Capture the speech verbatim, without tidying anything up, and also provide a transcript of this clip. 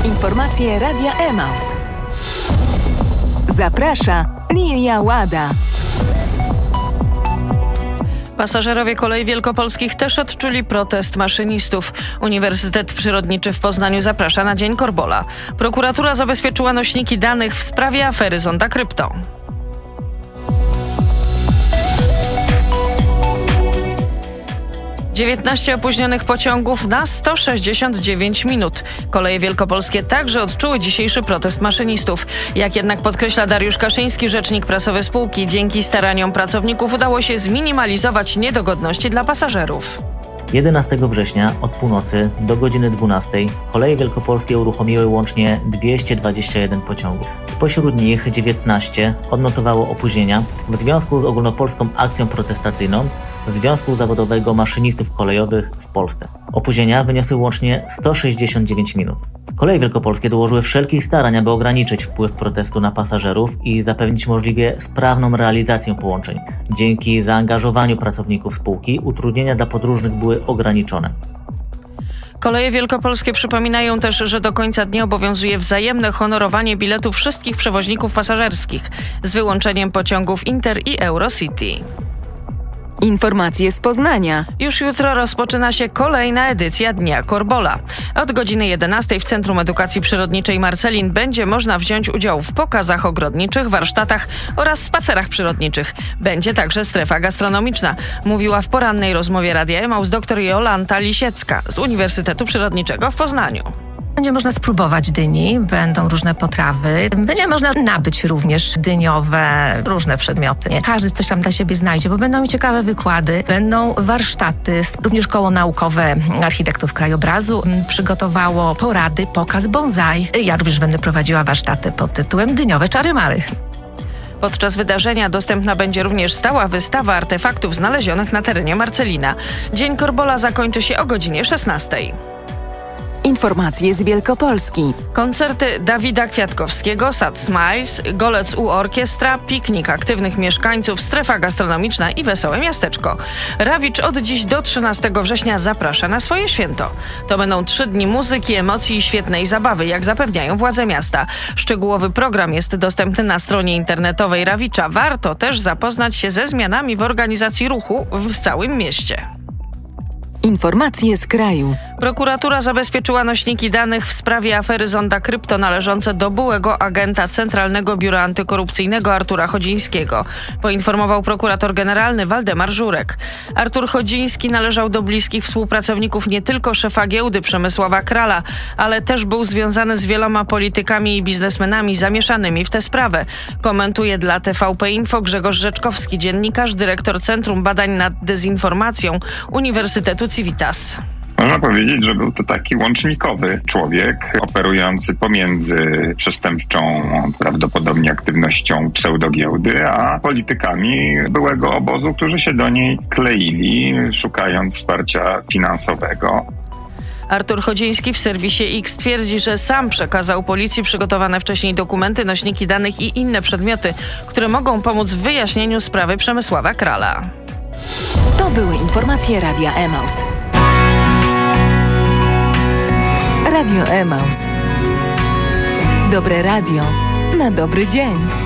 Informacje Radia Emaus. Zaprasza Lilia Łada. Pasażerowie Kolei Wielkopolskich też odczuli protest maszynistów. Uniwersytet Przyrodniczy w Poznaniu zaprasza na Dzień Korbola. Prokuratura zabezpieczyła nośniki danych w sprawie afery Zonda Krypto. dziewiętnaście opóźnionych pociągów na sto sześćdziesiąt dziewięć minut. Koleje Wielkopolskie także odczuły dzisiejszy protest maszynistów. Jak jednak podkreśla Dariusz Kaszyński, rzecznik prasowy spółki, dzięki staraniom pracowników udało się zminimalizować niedogodności dla pasażerów. jedenastego września od północy do godziny dwunastej Koleje Wielkopolskie uruchomiły łącznie dwieście dwadzieścia jeden pociągów. Spośród nich dziewiętnaście odnotowało opóźnienia w związku z ogólnopolską akcją protestacyjną Związku Zawodowego Maszynistów Kolejowych w Polsce. Opóźnienia wyniosły łącznie sto sześćdziesiąt dziewięć minut. Koleje Wielkopolskie dołożyły wszelkich starań, aby ograniczyć wpływ protestu na pasażerów i zapewnić możliwie sprawną realizację połączeń. Dzięki zaangażowaniu pracowników spółki utrudnienia dla podróżnych były ograniczone. Koleje Wielkopolskie przypominają też, że do końca dnia obowiązuje wzajemne honorowanie biletów wszystkich przewoźników pasażerskich, z wyłączeniem pociągów Inter i Eurocity. Informacje z Poznania. Już jutro rozpoczyna się kolejna edycja Dnia Korbola. Od godziny jedenastej w Centrum Edukacji Przyrodniczej Marcelin będzie można wziąć udział w pokazach ogrodniczych, warsztatach oraz spacerach przyrodniczych. Będzie także strefa gastronomiczna, mówiła w porannej rozmowie Radia Emaus dr Jolanta Lisiecka z Uniwersytetu Przyrodniczego w Poznaniu. Będzie można spróbować dyni, będą różne potrawy, będzie można nabyć również dyniowe, różne przedmioty. Każdy coś tam dla siebie znajdzie, bo będą ciekawe wykłady, będą warsztaty, również koło naukowe architektów krajobrazu przygotowało porady, pokaz bonsai. Ja również będę prowadziła warsztaty pod tytułem Dyniowe czary-mary. Podczas wydarzenia dostępna będzie również stała wystawa artefaktów znalezionych na terenie Marcelina. Dzień Korbola zakończy się o godzinie szesnastej. Informacje z Wielkopolski. Koncerty Dawida Kwiatkowskiego, Sad Smiles, Golec U Orkiestra, piknik aktywnych mieszkańców, strefa gastronomiczna i wesołe miasteczko. Rawicz od dziś do trzynastego września zaprasza na swoje święto. To będą trzy dni muzyki, emocji i świetnej zabawy, jak zapewniają władze miasta. Szczegółowy program jest dostępny na stronie internetowej Rawicza. Warto też zapoznać się ze zmianami w organizacji ruchu w całym mieście. Informacje z kraju. Prokuratura zabezpieczyła nośniki danych w sprawie afery Zonda Krypto należące do byłego agenta Centralnego Biura Antykorupcyjnego Artura Chodzińskiego, poinformował prokurator generalny Waldemar Żurek. Artur Chodziński należał do bliskich współpracowników nie tylko szefa giełdy Przemysława Krala, ale też był związany z wieloma politykami i biznesmenami zamieszanymi w tę sprawę. Komentuje dla T V P Info Grzegorz Rzeczkowski, dziennikarz, dyrektor Centrum Badań nad Dezinformacją Uniwersytetu Civitas. Można powiedzieć, że był to taki łącznikowy człowiek operujący pomiędzy przestępczą prawdopodobnie aktywnością pseudogiełdy, a politykami byłego obozu, którzy się do niej kleili, szukając wsparcia finansowego. Artur Chodziński w serwisie X twierdzi, że sam przekazał policji przygotowane wcześniej dokumenty, nośniki danych i inne przedmioty, które mogą pomóc w wyjaśnieniu sprawy Przemysława Krala. To były informacje Radia Emaus. Radio Emaus. Dobre radio na dobry dzień.